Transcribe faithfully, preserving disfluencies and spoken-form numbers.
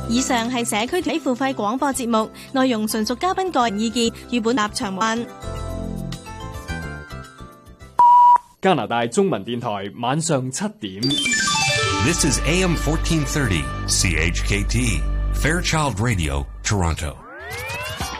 以上係社區團體付費廣播節目，內容純屬嘉賓個人意見，與本立場無關。 加拿大中文電台晚上七點。 This is A M fourteen thirty C H K T Fairchild Radio Toronto.